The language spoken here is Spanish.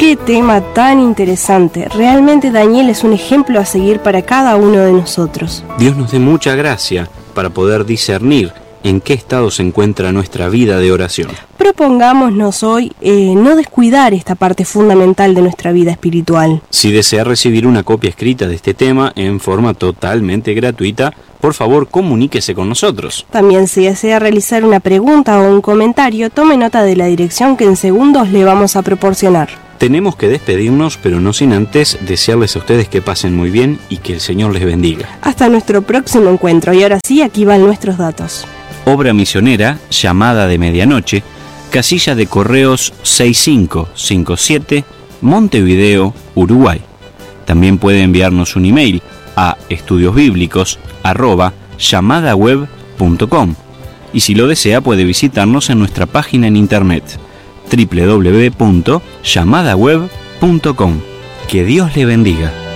Qué tema tan interesante. Realmente Daniel es un ejemplo a seguir para cada uno de nosotros. Dios nos dé mucha gracia para poder discernir en qué estado se encuentra nuestra vida de oración. Propongámonos hoy no descuidar esta parte fundamental de nuestra vida espiritual. Si desea recibir una copia escrita de este tema en forma totalmente gratuita, por favor comuníquese con nosotros. También si desea realizar una pregunta o un comentario, tome nota de la dirección que en segundos le vamos a proporcionar. Tenemos que despedirnos, pero no sin antes desearles a ustedes que pasen muy bien y que el Señor les bendiga. Hasta nuestro próximo encuentro. Y ahora sí, aquí van nuestros datos. Obra misionera, llamada de medianoche, casilla de correos 6557, Montevideo, Uruguay. También puede enviarnos un email a estudiosbiblicos@llamadaweb.com y si lo desea puede visitarnos en nuestra página en internet www.llamadaweb.com. Que Dios le bendiga.